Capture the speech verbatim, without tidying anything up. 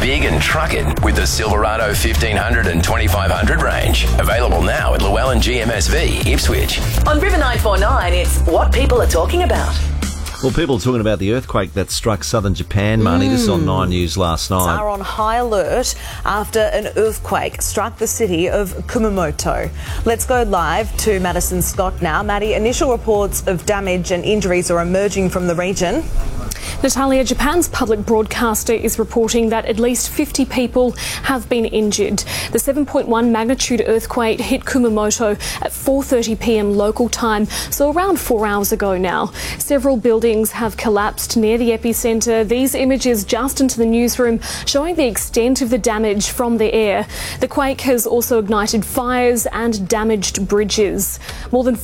big and truck it with the Silverado fifteen hundred and twenty-five hundred range. Available now at Llewellyn G M S V, Ipswich. On River nine four nine, it's what people are talking about. Well, people are talking about the earthquake that struck southern Japan, Marnie. Mm. This is on Nine News last night. Are on high alert after an earthquake struck the city of Kumamoto. Let's go live to Madison Scott now. Maddie, initial reports of damage and injuries are emerging from the region. Natalia, Japan's public broadcaster is reporting that at least fifty people have been injured. The seven point one magnitude earthquake hit Kumamoto at four thirty p m local time, so around four hours ago now. Several buildings have collapsed near the epicentre. These images just into the newsroom showing the extent of the damage from the air. The quake has also ignited fires and damaged bridges. More than